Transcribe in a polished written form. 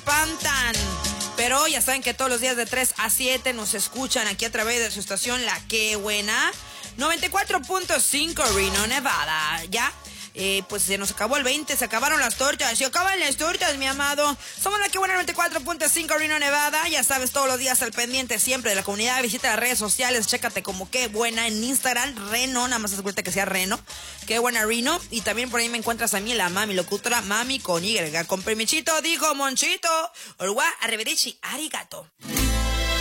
espantan. Pero ya saben que todos los días de 3 a 7 nos escuchan aquí a través de su estación La Qué Buena. 94.5 Reno, Nevada. ¿Ya? Pues se nos acabó el 20, se acabaron las tortas. Se acaban las tortas, mi amado. Somos La Qué Buena 94.5 Reno, Nevada. Ya sabes, todos los días al pendiente siempre de la comunidad. Visita las redes sociales, chécate como Qué Buena en Instagram, Reno, nada más asegúrate que sea Reno. Qué Buena Reno. Y también por ahí me encuentras a mí, la mami locutora, mami con Y. Con permichito, digo Monchito. Orwa, arrivederci, arigato.